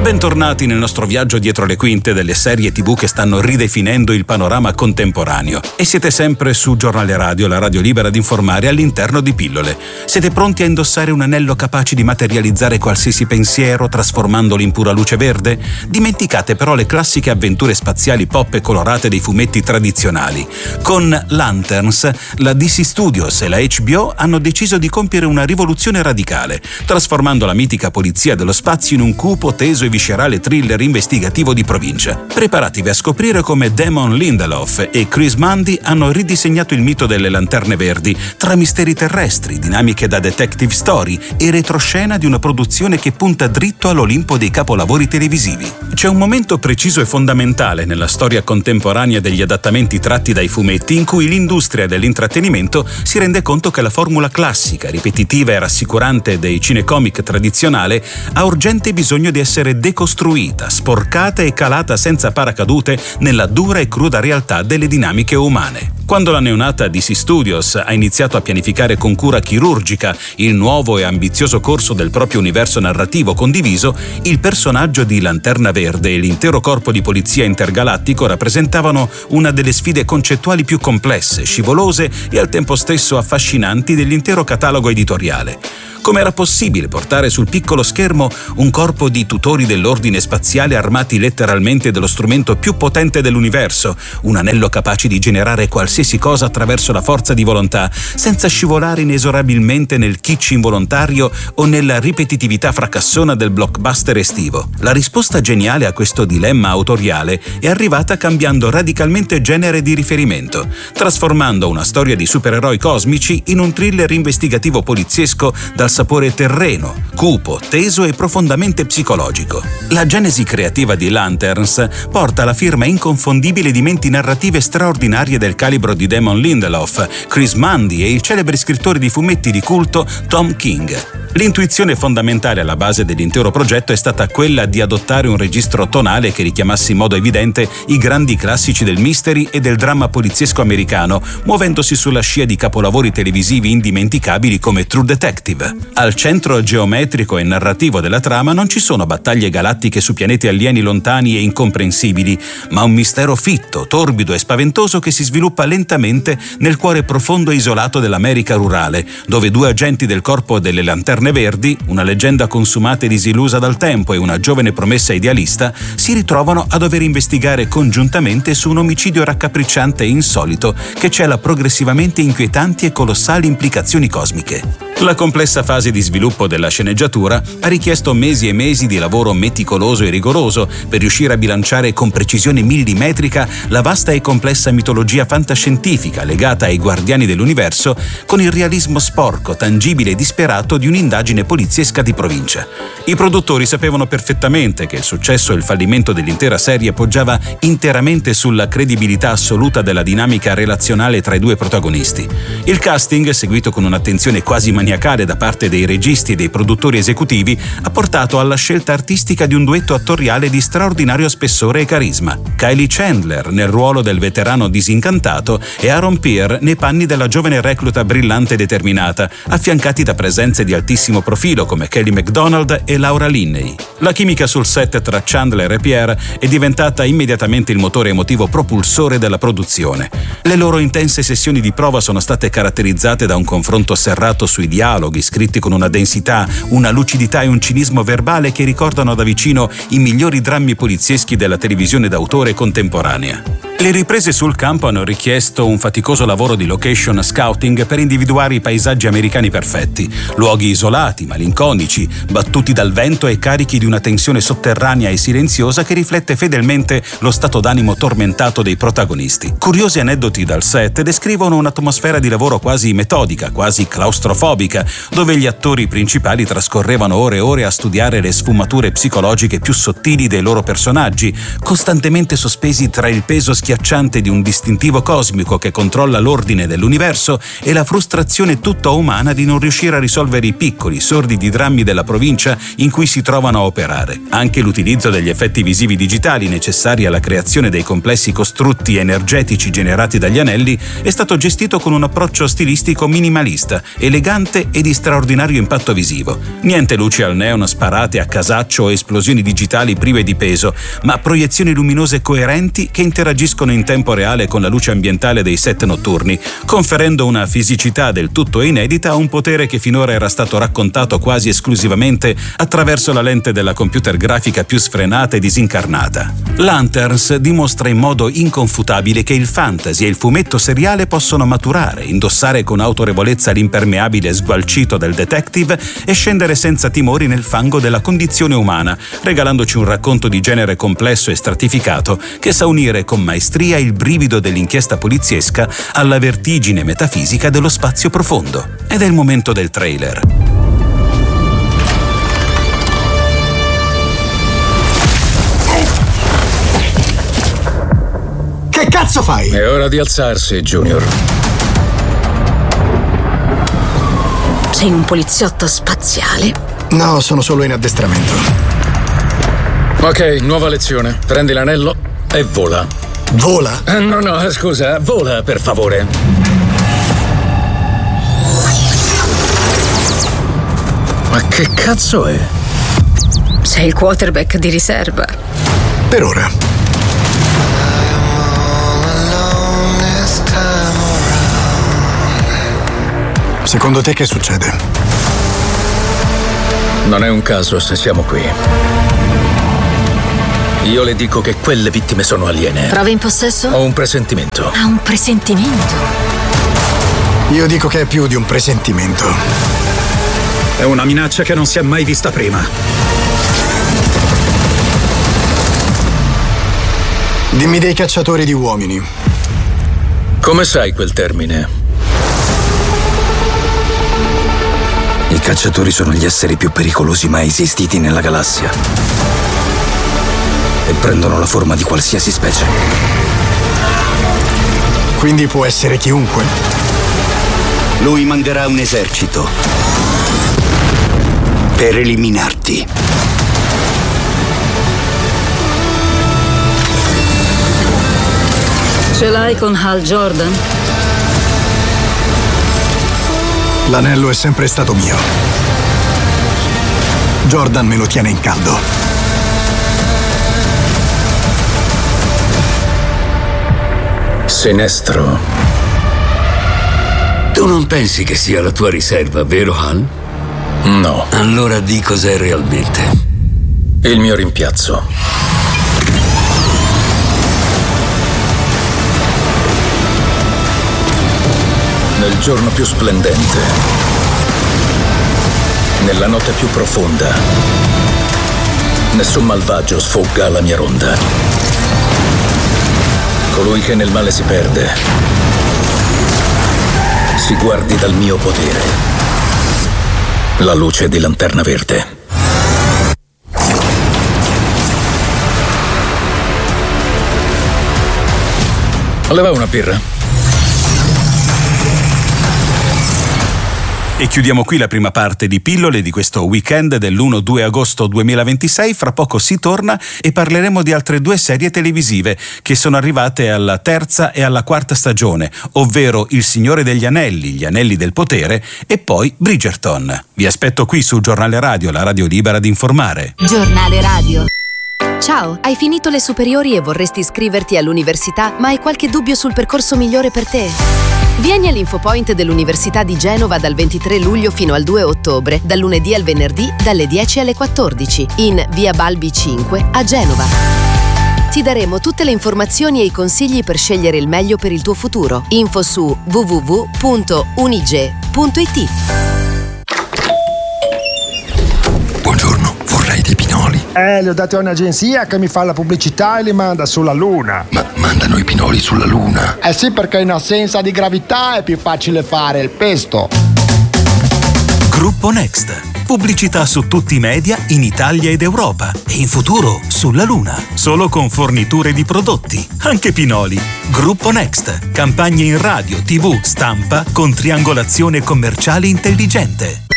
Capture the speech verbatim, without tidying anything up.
Bentornati nel nostro viaggio dietro le quinte delle serie tivù che stanno ridefinendo il panorama contemporaneo. E siete sempre su Giornale Radio, la radio libera di informare all'interno di pillole. Siete pronti a indossare un anello capace di materializzare qualsiasi pensiero trasformandolo in pura luce verde? Dimenticate però le classiche avventure spaziali pop e colorate dei fumetti tradizionali. Con Lanterns, la D C Studios e la H B O hanno deciso di compiere una rivoluzione radicale, trasformando la mitica polizia dello spazio in un cupo, teso e viscerale thriller investigativo di provincia. Preparatevi a scoprire come Damon Lindelof e Chris Mundy hanno ridisegnato il mito delle lanterne verdi tra misteri terrestri, dinamiche da detective story e retroscena di una produzione che punta dritto all'Olimpo dei capolavori televisivi. C'è un momento preciso e fondamentale nella storia contemporanea degli adattamenti tratti dai fumetti in cui l'industria dell'intrattenimento si rende conto che la formula classica, ripetitiva e rassicurante dei cinecomic tradizionale ha urgente bisogno di essere decostruita, sporcata e calata senza paracadute nella dura e cruda realtà delle dinamiche umane. Quando la neonata D C Studios ha iniziato a pianificare con cura chirurgica il nuovo e ambizioso corso del proprio universo narrativo condiviso, il personaggio di Lanterna Verde e l'intero corpo di polizia intergalattico rappresentavano una delle sfide concettuali più complesse, scivolose e al tempo stesso affascinanti dell'intero catalogo editoriale. Come era possibile portare sul piccolo schermo un corpo di tutori dell'ordine spaziale armati letteralmente dello strumento più potente dell'universo, un anello capace di generare qualsiasi cosa attraverso la forza di volontà, senza scivolare inesorabilmente nel kitsch involontario o nella ripetitività fracassona del blockbuster estivo? La risposta geniale a questo dilemma autoriale è arrivata cambiando radicalmente genere di riferimento, trasformando una storia di supereroi cosmici in un thriller investigativo poliziesco dal sapore terreno, cupo, teso e profondamente psicologico. La genesi creativa di Lanterns porta la firma inconfondibile di menti narrative straordinarie del calibro di Damon Lindelof, Chris Mundy e il celebre scrittore di fumetti di culto Tom King. L'intuizione fondamentale alla base dell'intero progetto è stata quella di adottare un registro tonale che richiamasse in modo evidente i grandi classici del mystery e del dramma poliziesco americano, muovendosi sulla scia di capolavori televisivi indimenticabili come True Detective. Al centro geometrico e narrativo della trama non ci sono battaglie galattiche su pianeti alieni lontani e incomprensibili, ma un mistero fitto, torbido e spaventoso che si sviluppa lentamente nel cuore profondo e isolato dell'America rurale, dove due agenti del corpo delle lanterne verdi, una leggenda consumata e disillusa dal tempo e una giovane promessa idealista, si ritrovano a dover investigare congiuntamente su un omicidio raccapricciante e insolito che cela progressivamente inquietanti e colossali implicazioni cosmiche. La complessa fase di sviluppo della sceneggiatura ha richiesto mesi e mesi di lavoro meticoloso e rigoroso per riuscire a bilanciare con precisione millimetrica la vasta e complessa mitologia fantascientifica legata ai guardiani dell'universo con il realismo sporco, tangibile e disperato di un'indagine poliziesca di provincia. I produttori sapevano perfettamente che il successo e il fallimento dell'intera serie poggiava interamente sulla credibilità assoluta della dinamica relazionale tra i due protagonisti. Il casting, seguito con un'attenzione quasi maniacale da parte dei registi e dei produttori esecutivi, ha portato alla scelta artistica di un duetto attoriale di straordinario spessore e carisma. Kylie Chandler nel ruolo del veterano disincantato e Aaron Pierre nei panni della giovane recluta brillante e determinata, affiancati da presenze di altissimo profilo come Kelly MacDonald e Laura Linney. La chimica sul set tra Chandler e Pierre è diventata immediatamente il motore emotivo propulsore della produzione. Le loro intense sessioni di prova sono state caratterizzate da un confronto serrato sui dialoghi, scritti con una densità, una lucidità e un cinismo verbale che ricordano da vicino i migliori drammi polizieschi della televisione d'autore contemporanea. Le riprese sul campo hanno richiesto un faticoso lavoro di location scouting per individuare i paesaggi americani perfetti, luoghi isolati, malinconici, battuti dal vento e carichi di una tensione sotterranea e silenziosa che riflette fedelmente lo stato d'animo tormentato dei protagonisti. Curiosi aneddoti dal set descrivono un'atmosfera di lavoro quasi metodica, quasi claustrofobica, dove gli attori principali trascorrevano ore e ore a studiare le sfumature psicologiche più sottili dei loro personaggi, costantemente sospesi tra il peso schiacciante agghiacciante di un distintivo cosmico che controlla l'ordine dell'universo e la frustrazione tutta umana di non riuscire a risolvere i piccoli, sordidi drammi della provincia in cui si trovano a operare. Anche l'utilizzo degli effetti visivi digitali necessari alla creazione dei complessi costrutti energetici generati dagli anelli è stato gestito con un approccio stilistico minimalista, elegante e di straordinario impatto visivo. Niente luci al neon sparate a casaccio o esplosioni digitali prive di peso, ma proiezioni luminose coerenti che interagiscono in tempo reale con la luce ambientale dei set notturni, conferendo una fisicità del tutto inedita a un potere che finora era stato raccontato quasi esclusivamente attraverso la lente della computer grafica più sfrenata e disincarnata. Lanterns dimostra in modo inconfutabile che il fantasy e il fumetto seriale possono maturare, indossare con autorevolezza l'impermeabile sgualcito del detective e scendere senza timori nel fango della condizione umana, regalandoci un racconto di genere complesso e stratificato che sa unire con maestria il brivido dell'inchiesta poliziesca alla vertigine metafisica dello spazio profondo. Ed è il momento del trailer. Che cazzo fai? È ora di alzarsi, Junior. Sei un poliziotto spaziale? No, sono solo in addestramento. Ok, nuova lezione. Prendi l'anello e vola. Vola? Eh, no, no, scusa, vola, per favore. Ma che cazzo è? Sei il quarterback di riserva. Per ora. Secondo te che succede? Non è un caso se siamo qui. Io le dico che quelle vittime sono aliene. Prove in possesso? Ho un presentimento. Ha un presentimento? Io dico che è più di un presentimento. È una minaccia che non si è mai vista prima. Dimmi dei cacciatori di uomini. Come sai quel termine? I cacciatori sono gli esseri più pericolosi mai esistiti nella galassia. E prendono la forma di qualsiasi specie. Quindi può essere chiunque? Lui manderà un esercito per eliminarti. Ce l'hai con Hal Jordan? L'anello è sempre stato mio. Jordan me lo tiene in caldo. Sinestro. Tu non pensi che sia la tua riserva, vero Hal? No. Allora di cos'è realmente? Il mio rimpiazzo. Nel giorno più splendente, nella notte più profonda, nessun malvagio sfogga la mia ronda. Colui che nel male si perde, si guardi dal mio potere, la luce di Lanterna Verde. Leva una birra. E chiudiamo qui la prima parte di Pillole di questo weekend dell'primo due agosto duemilaventisei. Fra poco si torna e parleremo di altre due serie televisive che sono arrivate alla terza e alla quarta stagione, ovvero Il Signore degli Anelli, Gli Anelli del Potere e poi Bridgerton. Vi aspetto qui su Giornale Radio, la radio libera di informare. Giornale Radio. Ciao, hai finito le superiori e vorresti iscriverti all'università, ma hai qualche dubbio sul percorso migliore per te? Vieni all'Infopoint dell'Università di Genova dal ventitré luglio fino al due ottobre, dal lunedì al venerdì dalle dieci alle quattordici, in via Balbi cinque a Genova. Ti daremo tutte le informazioni e i consigli per scegliere il meglio per il tuo futuro. Info su w w w punto unige punto i t. Buongiorno, vorrei dei pinoli. Eh, li ho dati a un'agenzia che mi fa la pubblicità e li manda sulla Luna. Ma mandano i pinoli sulla Luna? Eh sì, perché in assenza di gravità è più facile fare il pesto. Gruppo Next. Pubblicità su tutti i media in Italia ed Europa e in futuro sulla Luna. Solo con forniture di prodotti, anche Pinoli. Gruppo Next. Campagne in radio, tivù, stampa con triangolazione commerciale intelligente.